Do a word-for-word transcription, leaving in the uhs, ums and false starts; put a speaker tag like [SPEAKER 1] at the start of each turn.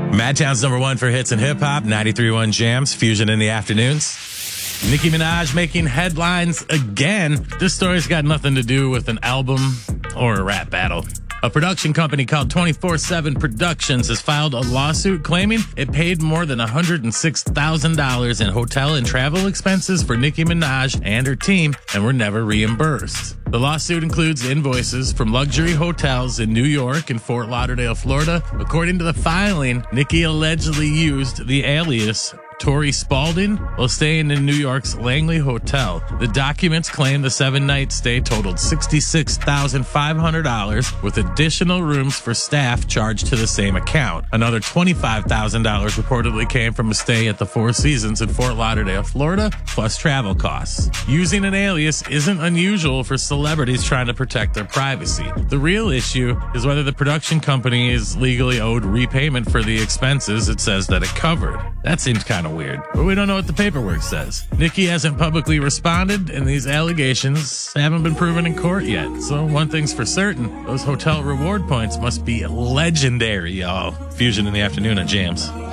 [SPEAKER 1] Madtown's number one for hits and hip hop, ninety-three point one Jams, Fusion in the afternoons. Nicki Minaj making headlines again. This story's got nothing to do with an album or a rap battle. A production company called twenty-four seven Productions has filed a lawsuit claiming it paid more than one hundred six thousand dollars in hotel and travel expenses for Nicki Minaj and her team and were never reimbursed. The lawsuit includes invoices from luxury hotels in New York and Fort Lauderdale, Florida. According to the filing, Nicki allegedly used the alias Tori Spalding while staying in New York's Langley Hotel. The documents claim the seven-night stay totaled sixty-six thousand five hundred dollars with additional rooms for staff charged to the same account. Another twenty-five thousand dollars reportedly came from a stay at the Four Seasons in Fort Lauderdale, Florida, plus travel costs. Using an alias isn't unusual for celebrities trying to protect their privacy. The real issue is whether the production company is legally owed repayment for the expenses it says that it covered. That seems kind of weird, but we don't know what the paperwork says. Nicki hasn't publicly responded, and these allegations haven't been proven in court yet. So one thing's for certain, those hotel reward points must be legendary, y'all. Fusion in the afternoon on Jams.